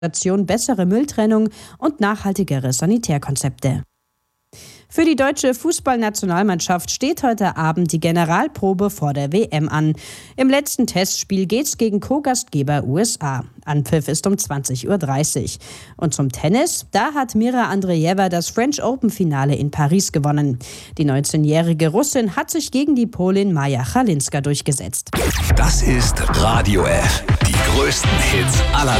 bessere Mülltrennung und nachhaltigere Sanitärkonzepte. Für die deutsche Fußballnationalmannschaft steht heute Abend die Generalprobe vor der WM an. Im letzten Testspiel geht's gegen Co-Gastgeber USA. Anpfiff ist um 20:30 Uhr. Und zum Tennis, da hat Mira Andreeva das French Open-Finale in Paris gewonnen. Die 19-jährige Russin hat sich gegen die Polin Maja Chalinska durchgesetzt. Das ist Radio F. Die größten Hits aller